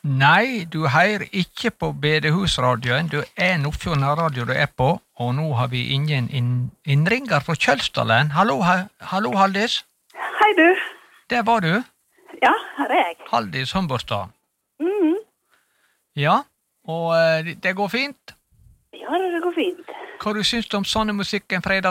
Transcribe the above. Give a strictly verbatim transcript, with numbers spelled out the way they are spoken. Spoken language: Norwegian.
Nei, du hører ikke på Bedehusradioen, du er Nordfjord radio du er på, og nå har vi ingen inn innringer fra Kjølsdalen. Hallo, ha hallo Haldis. Hei du. Der var du. Ja, her er jeg. Haldis Humborstad. Mhm. Ja, og uh, det går fint? Ja, det går fint. Hva du syns du om sånne musikk en fredag?